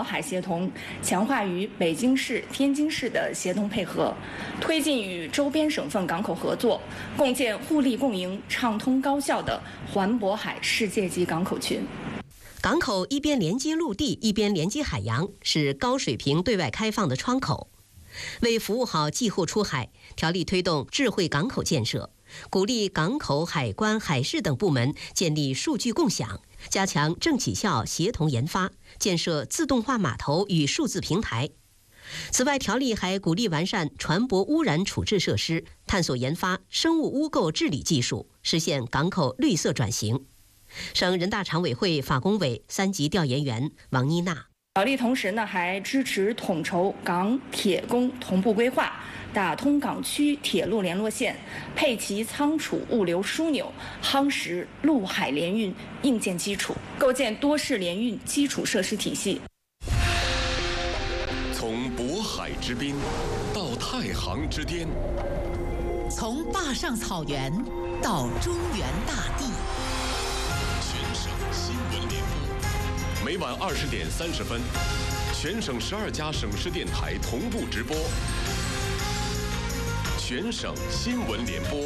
海协同，强化与北京市、天津市的协同配合，推进与周边省份港口合作，共建互利共赢、畅通高效的环渤海世界级港口群。 港口一边连接陆地，一边连接海洋，是高水平对外开放的窗口。为服务好寄货出海，条例推动智慧港口建设，鼓励港口、海关、海事等部门建立数据共享，加强政企校协同研发，建设自动化码头与数字平台。此外，条例还鼓励完善船舶污染处置设施，探索研发生物污垢治理技术，实现港口绿色转型。省人大常委会法工委3级调研员王妮娜。 条例同时呢，还支持统筹港铁工同步规划，打通港区铁路联络线，配齐仓储物流枢纽，夯实陆海联运硬件基础，构建多式联运基础设施体系。 从渤海之滨到太行之巅， 从坝上草原到中原大地。 全省新闻联播，每晚20点30分，全省12家省市电台同步直播。全省新闻联播。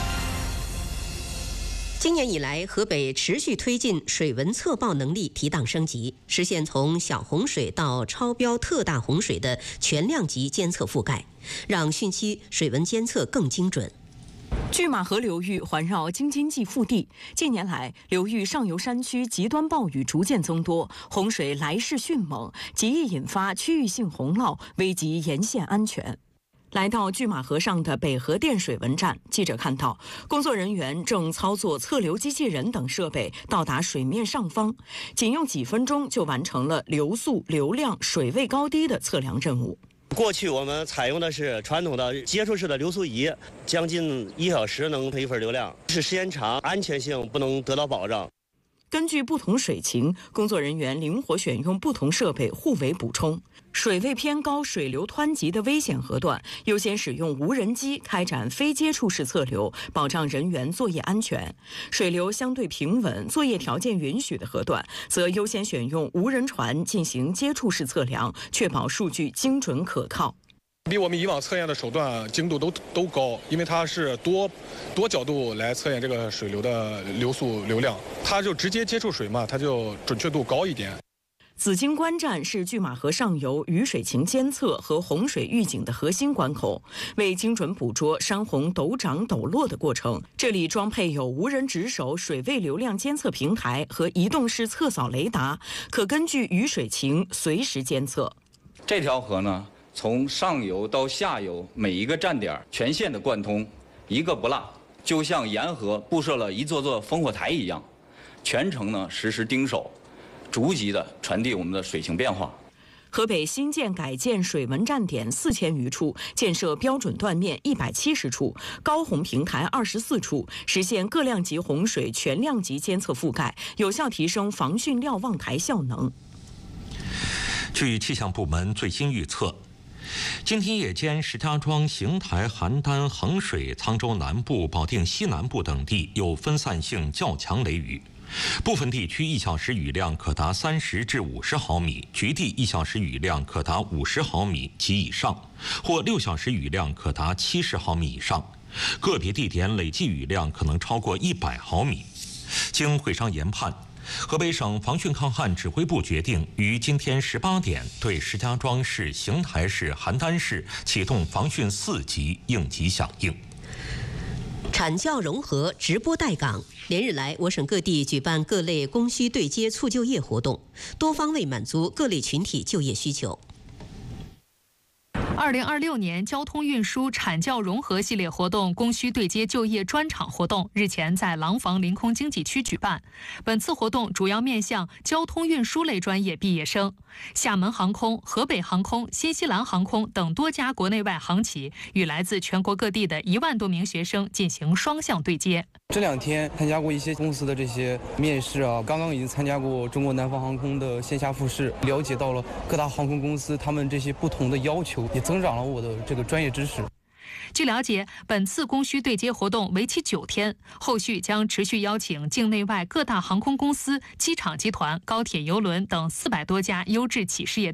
今年以来，河北持续推进水文测报能力提档升级，实现从小洪水到超标特大洪水的全量级监测覆盖，让汛期水文监测更精准。 拒马河流域环绕京津冀腹地，近年来流域上游山区极端暴雨逐渐增多，洪水来势迅猛，极易引发区域性洪涝，危及沿线安全。来到拒马河上的北河电水文站，记者看到工作人员正操作测流机器人等设备到达水面上方，仅用几分钟就完成了流速、流量、水位高低的测量任务。 过去我们采用的是传统的接触式的流速仪，将近1小时能配一份流量，是时间长，安全性不能得到保障。 根据不同水情，工作人员灵活选用不同设备互为补充。水位偏高、水流湍急的危险河段，优先使用无人机开展非接触式测流，保障人员作业安全；水流相对平稳、作业条件允许的河段，则优先选用无人船进行接触式测量，确保数据精准可靠。 比我们以往测验的手段精度都高，因为它是多角度来测验这个水流的流速、流量，它就直接接触水嘛，它就准确度高一点。 紫荆关站是拒马河上游雨水情监测和洪水预警的核心关口，为精准捕捉山洪陡涨陡落的过程，这里装配有无人值守水位流量监测平台和移动式测扫雷达，可根据雨水情随时监测。 这条河呢，从上游到下游每一个站点全线的贯通，一个不落，就像沿河布设了一座座烽火台一样，全程呢实时盯守，逐级的传递我们的水情变化。 河北新建改建水文站点4000余处，建设标准断面170处，高洪平台24处，实现各量级洪水全量级监测覆盖，有效提升防汛瞭望台效能。 据气象部门最新预测，今天夜间，石家庄、邢台、邯郸、衡水、沧州南部、保定西南部等地有分散性较强雷雨，部分地区1小时雨量可达30至50毫米，局地1小时雨量可达50毫米及以上，或6小时雨量可达70毫米以上，个别地点累计雨量可能超过100毫米。经会商研判，河北省防汛抗旱指挥部决定于今天18点对石家庄市、邢台市、邯郸市启动防汛4级应急响应。 产教融合直播带岗，连日来，我省各地举办各类供需对接促就业活动，多方位满足各类群体就业需求。 2026年交通运输产教融合系列活动供需对接就业专场活动日前在廊坊临空经济区举办。本次活动主要面向交通运输类专业毕业生。厦门航空、河北航空、新西兰航空等多家国内外航企与来自全国各地的1万多名学生进行双向对接。 这2天参加过一些公司的这些面试啊，刚刚已经参加过中国南方航空的线下复试，了解到了各大航空公司他们这些不同的要求，也增长了我的这个专业知识。 据了解，本次供需对接活动为期9天，后续将持续邀请境内外各大航空公司、机场集团、高铁、邮轮等400多家优质企事业